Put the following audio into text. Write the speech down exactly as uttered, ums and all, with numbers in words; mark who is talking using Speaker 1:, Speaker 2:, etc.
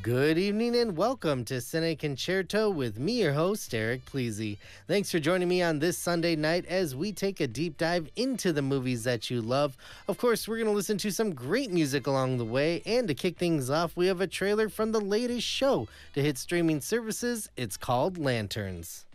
Speaker 1: Good evening and welcome to Cine Concerto with me, your host, Eric Pleasy. Thanks for joining me on this Sunday night as we take a deep dive into the movies that you love. Of course, we're going to listen to some great music along the way, and to kick things off, we have a trailer from the latest show to hit streaming services. It's called Lanterns.